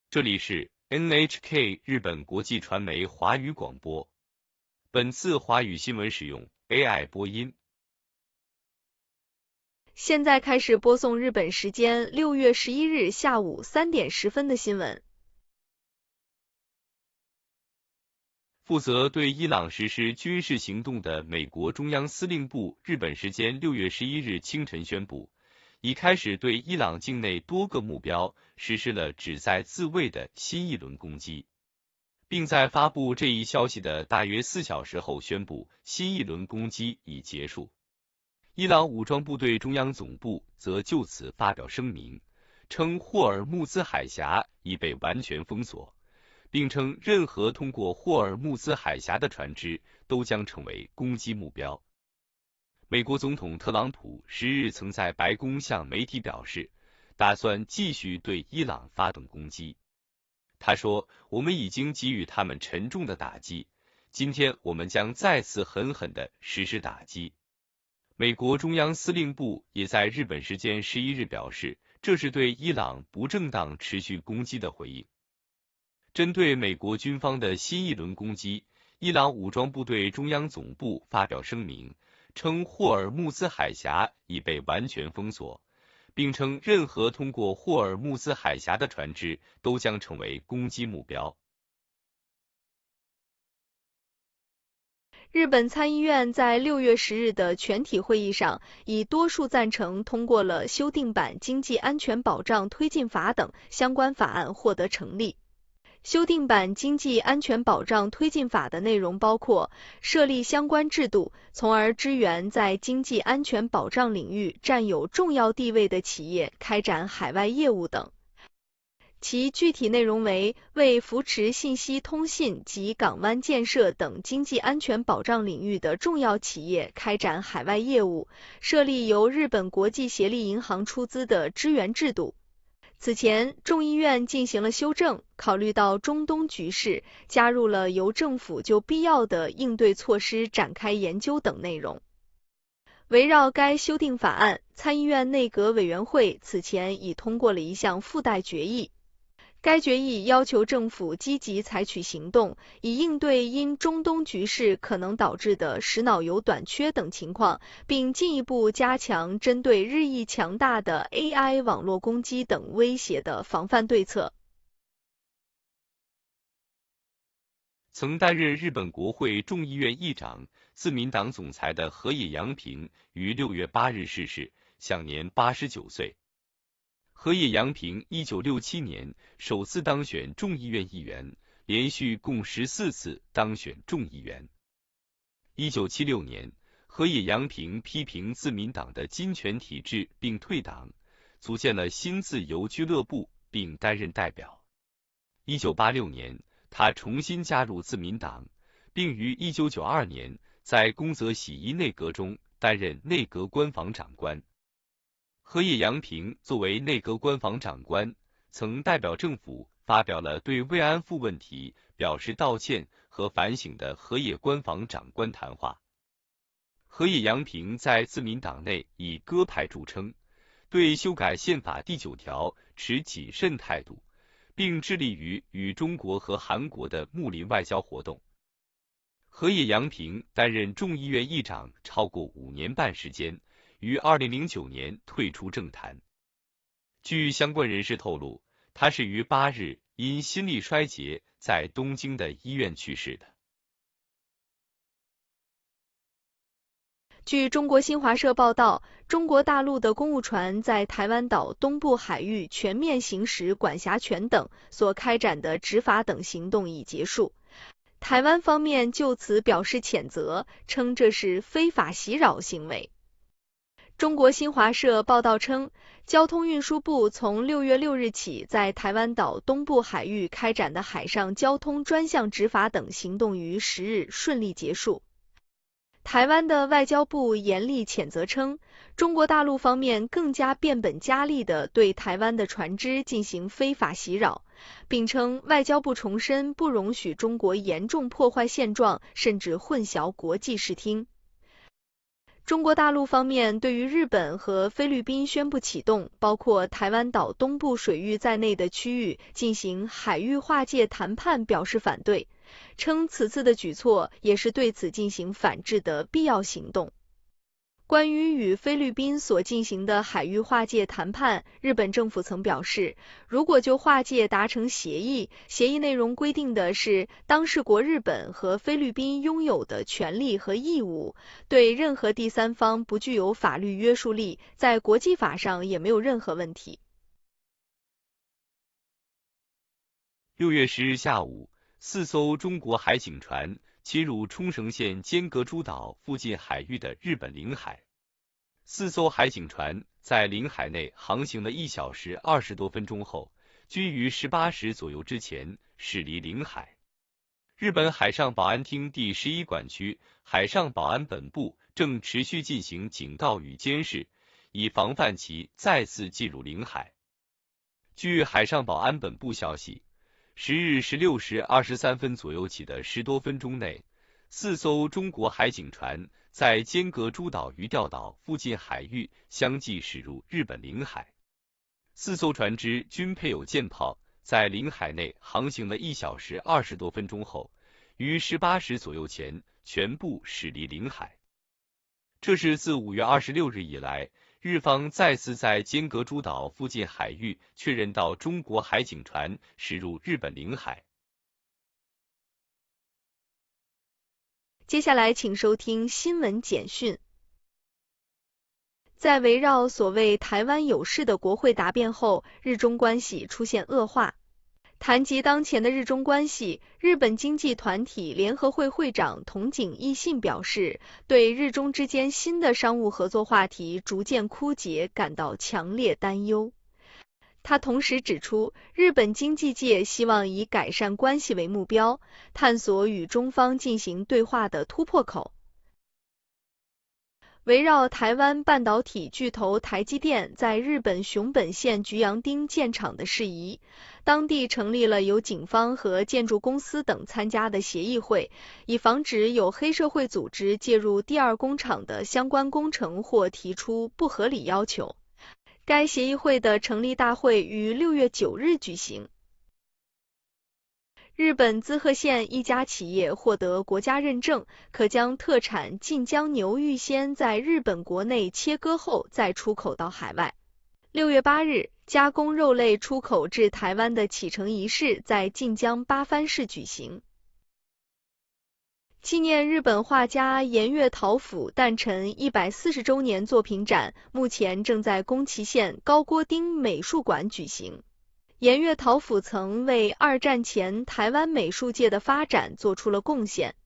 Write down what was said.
这里是 NHK 日本国际传媒华语广播。本次华语新闻使用 AI 播音。 现在开始播送日本时间6月11日下午3点10分的新闻。 负责对伊朗实施军事行动的美国中央司令部日本时间6月11日清晨宣布，已开始对伊朗境内多个目标实施了旨在自卫的新一轮攻击，并在发布这一消息的大约4小时后宣布新一轮攻击已结束。伊朗武装部队中央总部则就此发表声明，称霍尔木兹海峡已被完全封锁，并称任何通过霍尔木兹海峡的船只都将成为攻击目标。美国总统特朗普10日曾在白宫向媒体表示，打算继续对伊朗发动攻击。他说，我们已经给予他们沉重的打击，今天我们将再次狠狠地实施打击。美国中央司令部也在日本时间11日表示，这是对伊朗不正当持续攻击的回应。针对美国军方的新一轮攻击，伊朗武装部队中央总部发表声明，称霍尔木兹海峡已被完全封锁，并称任何通过霍尔木兹海峡的船只都将成为攻击目标。 日本参议院在6月10日的全体会议上，以多数赞成通过了修订版经济安全保障推进法等相关法案获得成立。修订版经济安全保障推进法的内容包括设立相关制度，从而支援在经济安全保障领域占有重要地位的企业开展海外业务等。其具体内容为为扶持信息通信及港湾建设等经济安全保障领域的重要企业开展海外业务，设立由日本国际协力银行出资的支援制度。此前，众议院进行了修正，考虑到中东局势，加入了由政府就必要的应对措施展开研究等内容。围绕该修订法案，参议院内阁委员会此前已通过了一项附带决议。该决议要求政府积极采取行动，以应对因中东局势可能导致的石脑油短缺等情况，并进一步加强针对日益强大的 AI 网络攻击等威胁的防范对策。 曾担任日本国会众议院议长、自民党总裁的河野洋平于6月8日逝世，享年89岁。河野洋平1967年首次当选众议院议员，连续共14次当选众议员。1976年，河野洋平批评自民党的金权体制并退党，组建了新自由俱乐部并担任代表。1986年，他重新加入自民党，并于1992年在宫泽喜一内阁中担任内阁官房长官。河野洋平作为内阁官房长官，曾代表政府发表了对慰安妇问题表示道歉和反省的河野官房长官谈话。河野洋平在自民党内以鸽派著称，对修改宪法第9条持谨慎态度，并致力于与中国和韩国的睦邻外交活动。河野洋平担任众议院议长超过5年半时间，于2009年退出政坛。据相关人士透露，他是于8日因心力衰竭在东京的医院去世的。 据中国新华社报道，中国大陆的公务船在台湾岛东部海域全面行使管辖权等所开展的执法等行动已结束。台湾方面就此表示谴责，称这是非法袭扰行为。中国新华社报道称，交通运输部从6月6日起在台湾岛东部海域开展的海上交通专项执法等行动于10日顺利结束。台湾的外交部严厉谴责称，中国大陆方面更加变本加厉地对台湾的船只进行非法袭扰，并称外交部重申不容许中国严重破坏现状，甚至混淆国际视听。 中国大陆方面对于日本和菲律宾宣布启动包括台湾岛东部水域在内的区域进行海域划界谈判表示反对，称此次的举措也是对此进行反制的必要行动。关于与菲律宾所进行的海域划界谈判，日本政府曾表示，如果就划界达成协议，协议内容规定的是当事国日本和菲律宾拥有的权利和义务，对任何第三方不具有法律约束力，在国际法上也没有任何问题。 6月10日下午，4艘中国海警船侵入冲绳县尖阁诸岛附近海域的日本领海。4艘海警船在领海内航行了1小时20多分钟后，均于18时左右之前驶离领海。日本海上保安厅第11管区海上保安本部正持续进行警告与监视，以防范其再次进入领海。据海上保安本部消息，10日16时23分左右起的10多分钟内，4艘中国海警船在尖阁诸岛鱼钓岛附近海域相继驶入日本领海。4艘船只均配有舰炮，在领海内航行了1小时20多分钟后，于18时左右前全部驶离领海。这是自5月26日以来，日方再次在尖阁诸岛附近海域确认到中国海警船驶入日本领海。 接下来请收听新闻简讯。在围绕所谓台湾有事的国会答辩后，日中关系出现恶化。谈及当前的日中关系，日本经济团体联合会会长筒井义信表示，对日中之间新的商务合作话题逐渐枯竭感到强烈担忧。他同时指出，日本经济界希望以改善关系为目标，探索与中方进行对话的突破口。围绕台湾半导体巨头台积电在日本熊本县菊阳町建厂的事宜，当地成立了由警方和建筑公司等参加的协议会，以防止有黑社会组织介入第二工厂的相关工程或提出不合理要求。该协议会的成立大会于6月9日举行。日本滋贺县一家企业获得国家认证，可将特产近江牛预先在日本国内切割后再出口到海外。6月8日，加工肉类出口至台湾的启程仪式在近江八幡市举行。纪念日本画家岩月桃甫诞辰140周年作品展目前正在宫崎县高锅町美术馆举行。岩月桃甫曾为2战前台湾美术界的发展做出了贡献，